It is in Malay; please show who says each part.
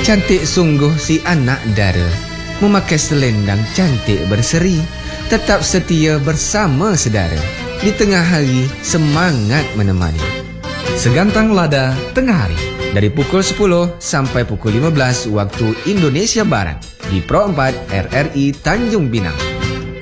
Speaker 1: Cantik sungguh si anak dara, memakai selendang cantik berseri, tetap setia bersama sedara, di tengah hari semangat menemani.
Speaker 2: Segantang Lada Tengah Hari,
Speaker 1: Dari pukul 10 sampai pukul 15 waktu Indonesia Barat, di Pro 4 RRI Tanjung Pinang.